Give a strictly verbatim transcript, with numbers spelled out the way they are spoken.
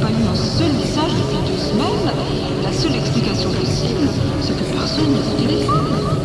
pas eu un seul message depuis deux semaines. La seule explication possible, c'est que personne n'est au téléphone.